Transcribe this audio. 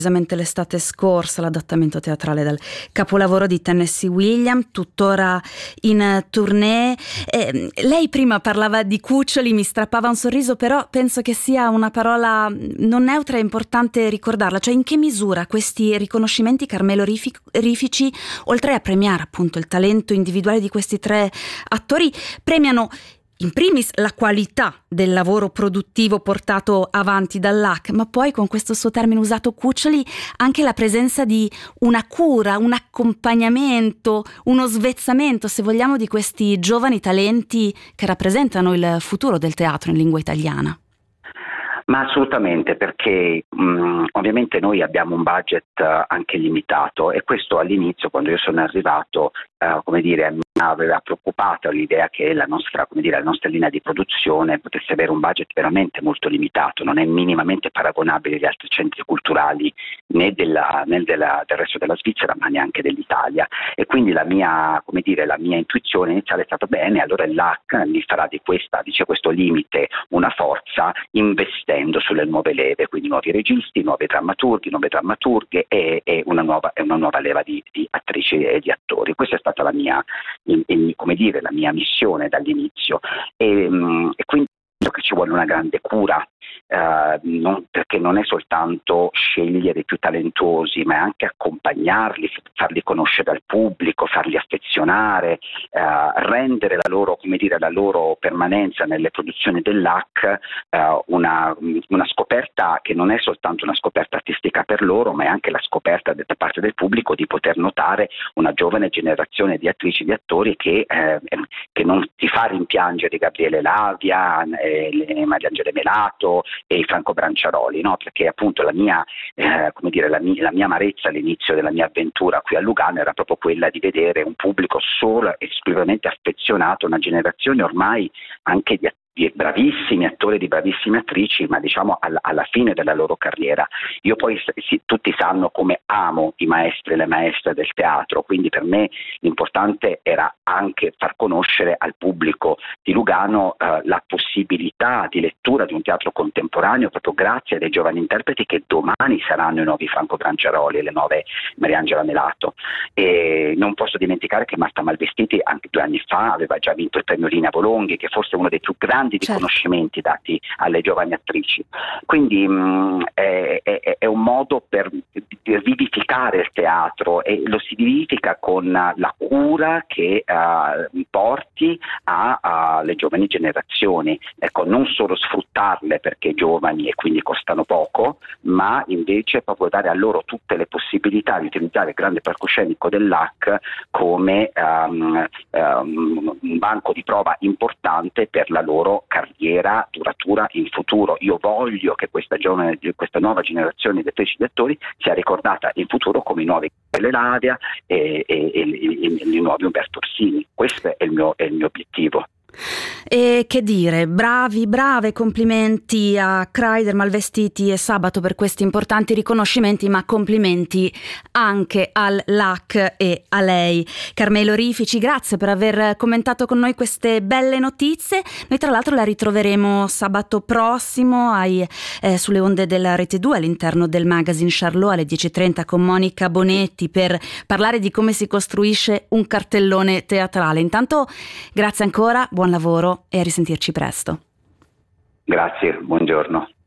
l'estate scorsa l'adattamento teatrale del capolavoro di Tennessee Williams, tuttora in tournée. Lei prima parlava di cuccioli, mi strappava un sorriso, però penso che sia una parola non neutra e importante ricordarla, cioè in che misura questi riconoscimenti Carmelo Rifici, oltre a premiare appunto il talento individuale di questi tre attori, premiano in primis la qualità del lavoro produttivo portato avanti dall'AC, ma poi con questo suo termine usato cuccioli anche la presenza di una cura, un accompagnamento, uno svezzamento, se vogliamo, di questi giovani talenti che rappresentano il futuro del teatro in lingua italiana. Ma assolutamente, perché ovviamente noi abbiamo un budget anche limitato, e questo all'inizio, quando io sono arrivato, mi aveva preoccupato l'idea che la nostra linea di produzione potesse avere un budget veramente molto limitato, non è minimamente paragonabile agli altri centri culturali né del resto della Svizzera, ma neanche dell'Italia. E quindi la mia intuizione iniziale è stata: bene, allora il LAC mi farà di questo limite una forza, investendo sulle nuove leve, quindi nuovi registi, nuovi drammaturghi, nuove drammaturghe e una nuova leva di attrici e di attori. Questa è stata la mia missione dall'inizio, e quindi che ci vuole una grande cura, perché non è soltanto scegliere i più talentuosi, ma è anche accompagnarli, farli conoscere al pubblico, farli affezionare, rendere la loro permanenza nelle produzioni dell'AC una scoperta che non è soltanto una scoperta artistica per loro, ma è anche la scoperta da parte del pubblico di poter notare una giovane generazione di attrici e di attori che non ti fa rimpiangere Gabriele Lavia, Mariangela Melato e Franco Branciaroli, no? Perché appunto la mia amarezza all'inizio della mia avventura qui a Lugano era proprio quella di vedere un pubblico solo e esclusivamente affezionato, una generazione ormai anche di bravissimi attori, di bravissime attrici, ma diciamo alla fine della loro carriera. Io poi tutti sanno come amo i maestri e le maestre del teatro, quindi per me l'importante era anche far conoscere al pubblico di Lugano la possibilità di lettura di un teatro contemporaneo, proprio grazie ai giovani interpreti che domani saranno i nuovi Franco Branciaroli e le nuove Mariangela Melato. E non posso dimenticare che Marta Malvestiti anche 2 anni fa aveva già vinto il premio Lina Bolonghi, che forse è uno dei più grandi riconoscimenti dati alle giovani attrici. Quindi è un modo per vivificare il teatro, e lo si vivifica con la cura che porti alle giovani generazioni. Ecco, non solo sfruttarle perché giovani e quindi costano poco, ma invece proprio dare a loro tutte le possibilità di utilizzare il grande palcoscenico dell'AC come un banco di prova importante per la loro carriera duratura in futuro. Io voglio che questa nuova generazione di attrici e di attori sia ricordata in futuro come i nuovi Lavia e i nuovi Umberto Orsini. Questo è il mio obiettivo. E che dire, brave, complimenti a Kreider, Malvestiti e Sabato per questi importanti riconoscimenti, ma complimenti anche al LAC e a lei, Carmelo Rifici. Grazie per aver commentato con noi queste belle notizie. Noi tra l'altro la ritroveremo sabato prossimo sulle onde della Rete 2 all'interno del magazine Charlot alle 10:30 con Monica Bonetti per parlare di come si costruisce un cartellone teatrale. Intanto grazie ancora, buon lavoro e a risentirci presto. Grazie, buongiorno.